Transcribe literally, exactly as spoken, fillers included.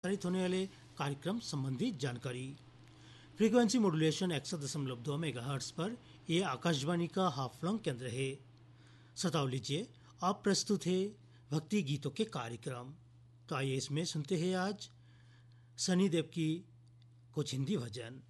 प्रसारित होने वाले कार्यक्रम संबंधी जानकारी। फ्रीक्वेंसी मॉड्यूलेशन एक सौ दशमलव दो मेगाहर्ट्ज पर यह आकाशवाणी का हाफलंग केंद्र है। सताव लीजिए, अब प्रस्तुत है भक्ति गीतों के कार्यक्रम। तो आइए इसमें सुनते हैं आज सनी देव की कुछ हिंदी भजन।